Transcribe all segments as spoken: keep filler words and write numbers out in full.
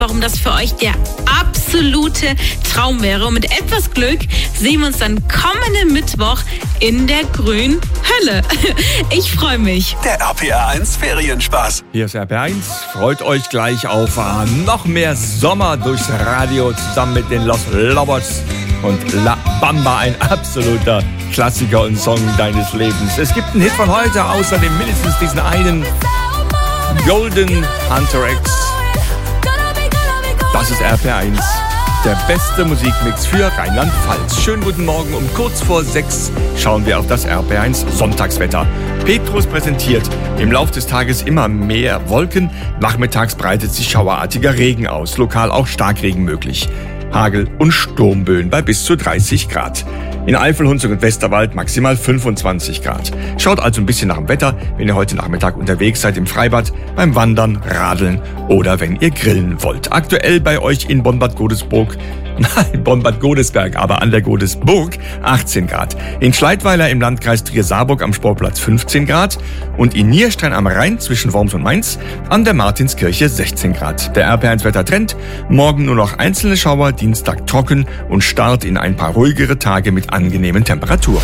warum das für euch der absolute Traum wäre. Und mit etwas Glück sehen wir uns dann kommenden Mittwoch in der grünen Hölle. Ich freue mich. Der R P R eins Ferienspaß. Hier ist R P R eins. Freut euch gleich auf noch mehr Sommer durchs Radio zusammen mit den Los Lobos und La Bamba, ein absoluter Klassiker und Song deines Lebens. Es gibt einen Hit von heute, außerdem mindestens diesen einen Golden Hunter X. Das ist R P R eins, der beste Musikmix für Rheinland-Pfalz. Schönen guten Morgen, um kurz vor sechs schauen wir auf das R P R eins Sonntagswetter. Petrus präsentiert im Lauf des Tages immer mehr Wolken. Nachmittags breitet sich schauerartiger Regen aus, lokal auch Starkregen möglich. Hagel und Sturmböen bei bis zu dreißig Grad. In Eifel, Hunsrück und Westerwald maximal fünfundzwanzig Grad. Schaut also ein bisschen nach dem Wetter, wenn ihr heute Nachmittag unterwegs seid im Freibad, beim Wandern, Radeln oder wenn ihr grillen wollt. Aktuell bei euch in Bonn-Bad Godesburg, nein, Bonn-Bad Godesberg, aber an der Godesburg achtzehn Grad. In Schleitweiler im Landkreis Trier-Saarburg am Sportplatz fünfzehn Grad und in Nierstein am Rhein zwischen Worms und Mainz an der Martinskirche sechzehn Grad. Der R P R eins Wettertrend, morgen nur noch einzelne Schauer, Dienstag trocken und Start in ein paar ruhigere Tage mit angenehmen Temperaturen.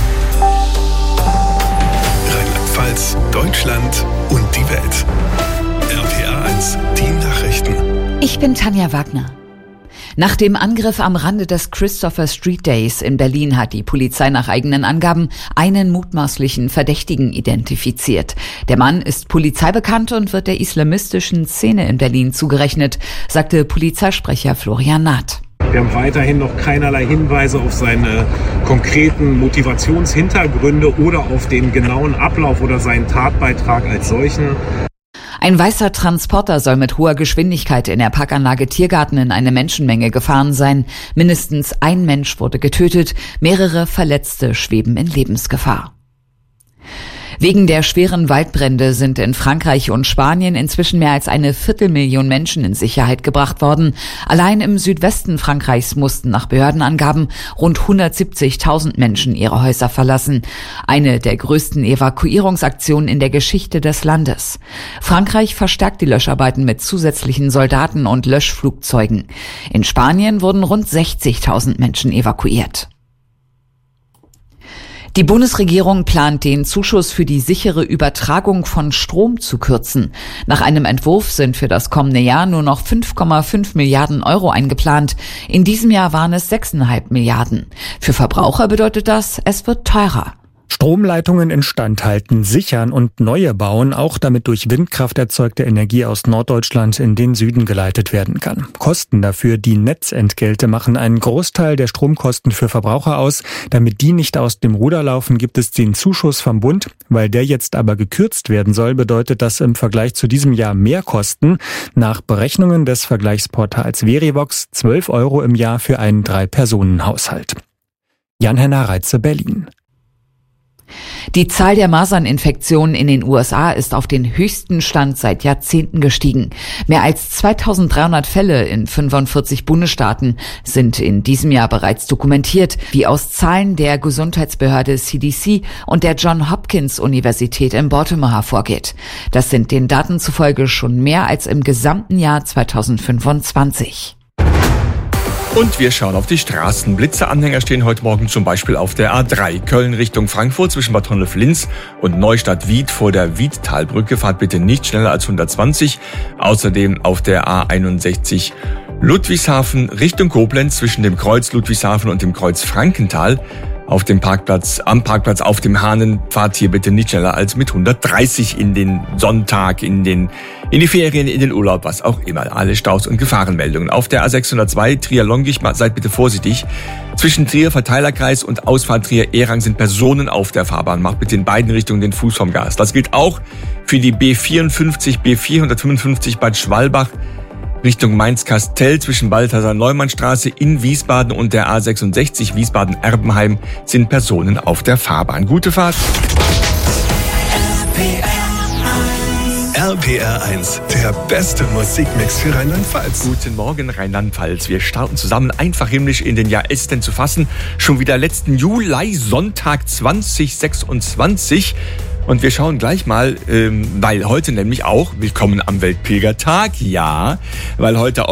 Rheinland-Pfalz, Deutschland und die Welt. R P R eins, die Nachrichten. Ich bin Tanja Wagner. Nach dem Angriff am Rande des Christopher Street Days in Berlin hat die Polizei nach eigenen Angaben einen mutmaßlichen Verdächtigen identifiziert. Der Mann ist polizeibekannt und wird der islamistischen Szene in Berlin zugerechnet, sagte Polizeisprecher Florian Naht. Wir haben weiterhin noch keinerlei Hinweise auf seine konkreten Motivationshintergründe oder auf den genauen Ablauf oder seinen Tatbeitrag als solchen. Ein weißer Transporter soll mit hoher Geschwindigkeit in der Parkanlage Tiergarten in eine Menschenmenge gefahren sein. Mindestens ein Mensch wurde getötet, mehrere Verletzte schweben in Lebensgefahr. Wegen der schweren Waldbrände sind in Frankreich und Spanien inzwischen mehr als eine Viertelmillion Menschen in Sicherheit gebracht worden. Allein im Südwesten Frankreichs mussten nach Behördenangaben rund hundertsiebzigtausend Menschen ihre Häuser verlassen. Eine der größten Evakuierungsaktionen in der Geschichte des Landes. Frankreich verstärkt die Löscharbeiten mit zusätzlichen Soldaten und Löschflugzeugen. In Spanien wurden rund sechzigtausend Menschen evakuiert. Die Bundesregierung plant, den Zuschuss für die sichere Übertragung von Strom zu kürzen. Nach einem Entwurf sind für das kommende Jahr nur noch fünf Komma fünf Milliarden Euro eingeplant. In diesem Jahr waren es sechs Komma fünf Milliarden. Für Verbraucher bedeutet das, es wird teurer. Stromleitungen instand halten, sichern und neue bauen, auch damit durch Windkraft erzeugte Energie aus Norddeutschland in den Süden geleitet werden kann. Kosten dafür, die Netzentgelte, machen einen Großteil der Stromkosten für Verbraucher aus. Damit die nicht aus dem Ruder laufen, gibt es den Zuschuss vom Bund. Weil der jetzt aber gekürzt werden soll, bedeutet das im Vergleich zu diesem Jahr mehr Kosten. Nach Berechnungen des Vergleichsportals Verivox zwölf Euro im Jahr für einen Drei-Personen-Haushalt. Jan-Henner Reitze, Berlin. Die Zahl der Maserninfektionen in den U S A ist auf den höchsten Stand seit Jahrzehnten gestiegen. Mehr als zweitausenddreihundert Fälle in fünfundvierzig Bundesstaaten sind in diesem Jahr bereits dokumentiert, wie aus Zahlen der Gesundheitsbehörde C D C und der Johns Hopkins Universität in Baltimore hervorgeht. Das sind den Daten zufolge schon mehr als im gesamten Jahr zweitausendfünfundzwanzig. Und wir schauen auf die Straßen. Blitzeanhänger stehen heute Morgen zum Beispiel auf der A drei. Köln Richtung Frankfurt zwischen Bad Honnef-Linz und Neustadt-Wied vor der Wiedtalbrücke. Fahrt bitte nicht schneller als hundertzwanzig. Außerdem auf der A einundsechzig Ludwigshafen Richtung Koblenz zwischen dem Kreuz Ludwigshafen und dem Kreuz Frankenthal. Auf dem Parkplatz, am Parkplatz auf dem Hahnen, fahrt hier bitte nicht schneller als mit hundertdreißig in den Sonntag, in den, in die Ferien, in den Urlaub, was auch immer. Alle Staus und Gefahrenmeldungen. Auf der A sechshundertzwei Trier-Longich, seid bitte vorsichtig. Zwischen Trier Verteilerkreis und Ausfahrt Trier-Erang sind Personen auf der Fahrbahn. Macht bitte in beiden Richtungen den Fuß vom Gas. Das gilt auch für die B vierundfünfzig, B vierhundertfünfundfünfzig Bad Schwalbach. Richtung Mainz-Kastell zwischen Balthasar-Neumann-Straße in Wiesbaden und der A sechsundsechzig Wiesbaden-Erbenheim sind Personen auf der Fahrbahn. Gute Fahrt. R P R eins, der beste Musikmix für Rheinland-Pfalz. Guten Morgen, Rheinland-Pfalz. Wir starten zusammen einfach himmlisch in den Jahr S denn zu fassen. Schon wieder letzten Juli, Sonntag zwanzig sechsundzwanzig. Und wir schauen gleich mal, ähm, weil heute nämlich auch, willkommen am Weltpilgertag, ja, weil heute